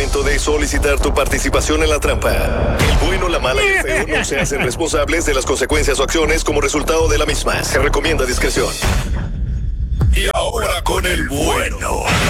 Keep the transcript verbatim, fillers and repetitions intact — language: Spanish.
momento de solicitar tu participación en la trampa. El bueno, la mala y el feo no se hacen responsables de las consecuencias o acciones como resultado de la misma. Se recomienda discreción. Y ahora con el bueno,